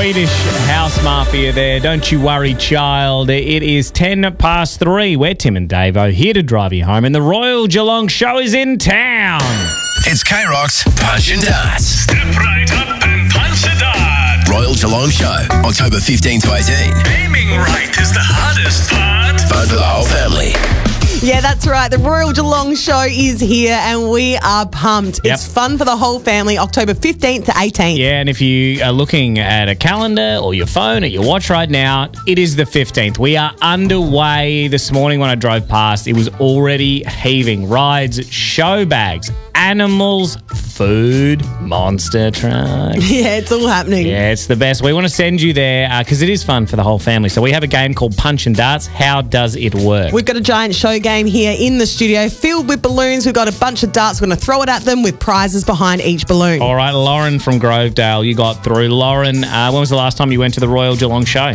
Swedish House Mafia there. Don't you worry, child. It is 3:10. We're Tim and Davo here to drive you home, and the Royal Geelong Show is in town. It's K-Rock's Punch and Darts. Step right up and punch a dart. Royal Geelong Show, October 15 to 18. Aiming right is the hardest part. Fun for the whole family. Yeah, that's right. The Royal Geelong Show is here and we are pumped. Yep. It's fun for the whole family, October 15th to 18th. Yeah, and if you are looking at a calendar or your phone or your watch right now, it is the 15th. We are underway. This morning when I drove past, it was already heaving. Rides, show bags, animals, food, monster truck. Yeah, it's all happening. Yeah, it's the best. We want to send you there because it is fun for the whole family. So we have a game called Punch and Darts. How does it work? We've got a giant show game here in the studio filled with balloons. We've got a bunch of darts. We're going to throw it at them with prizes behind each balloon. All right, Lauren from Grovedale, you got through. Lauren, when was the last time you went to the Royal Geelong Show?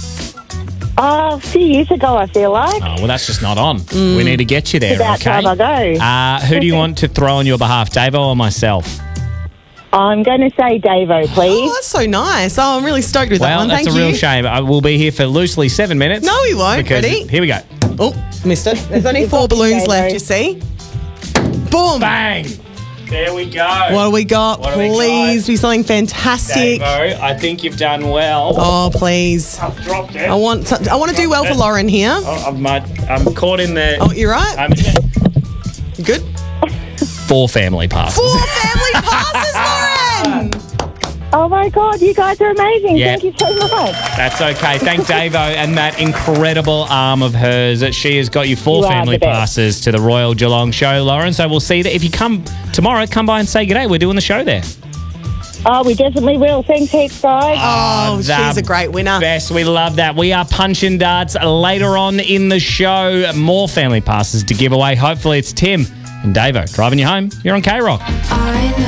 A few years ago, I feel like. Oh, well, that's just not on. We need to get you there, About okay? time I go. Who do you want to throw on your behalf, Davo or myself? I'm going to say Davo, Oh, please. that's so nice. Oh, I'm really stoked with that Well, one. that's Thank a real you. shame. We'll be here for loosely 7 minutes. No, we won't. Because Ready? Here we go. Oh, missed it. There's only 4 balloons Davo. left, you see. Boom. Bang! There we go. What do we got? What do we Please got? be something fantastic. Davo, I think you've done well. Oh, please. I've dropped it. I want to do well for Lauren here. I'm caught in the... Oh, you're right. You good? 4 family passes. 4 family passes, Lauren. Oh, my God. You guys are amazing. Yeah. Thank you so much. That's okay. Thank Davo and that incredible arm of hers. She has got you 4 You are family the best. passes to the Royal Geelong Show, Lauren. So we'll see that if you come tomorrow, come by and say g'day. We're doing the show there. Oh, we definitely will. Thanks heaps, guys. Oh, the she's a great winner. Best. We love that. We are punching darts later on in the show. More family passes to give away. Hopefully it's Tim and Davo driving you home. You're on K-Rock.